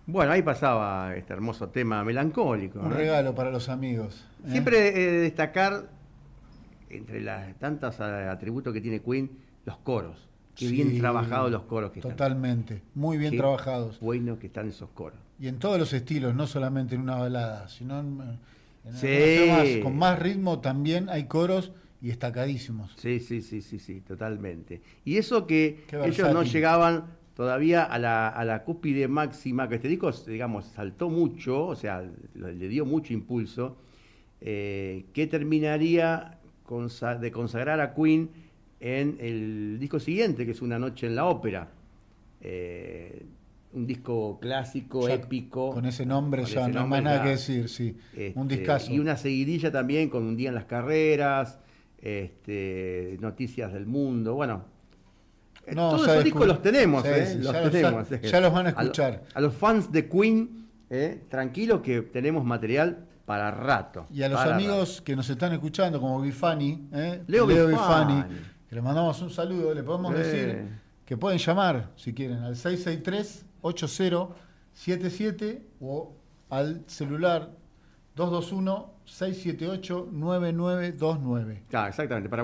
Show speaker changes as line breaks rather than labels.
Bueno, ahí pasaba este hermoso tema melancólico,
Un
¿no?
regalo para los amigos.
Siempre he de destacar, entre las tantas atributos que tiene Queen, los coros. Qué bien trabajados
Sí,
los coros que están.
totalmente. Muy bien
Qué
trabajados.
bueno que están esos coros.
Y en todos los estilos, no solamente en una balada, sino en algunos temas con
Sí,
más ritmo también hay coros y destacadísimos.
sí, totalmente. Y eso que
Qué
ellos no
versátil.
llegaban todavía a la cúspide máxima, que este disco, digamos, saltó mucho, o sea, le dio mucho impulso, que terminaría de consagrar a Queen en el disco siguiente, que es Una noche en la ópera. Eh, un disco clásico,
Ya
épico,
con ese nombre
con
ya
ese
no hay más
nombre
nada que
ya.
decir, sí. Un
Y
discazo.
una seguidilla también con Un día en las carreras, Noticias del mundo, bueno,
No,
todos
ya
esos discos los tenemos,
sí, sí,
los tenemos.
ya los van a
A,
escuchar.
a los fans de Queen, tranquilos que tenemos material para rato,
Y a los
para rato.
amigos que nos están escuchando, como Bifani,
Leo
Leo Bifani,
Bifani,
que le mandamos un saludo, le podemos decir
eh,
que pueden llamar, si quieren, al 663-8077 o al celular 221-678-9929.
claro, exactamente, para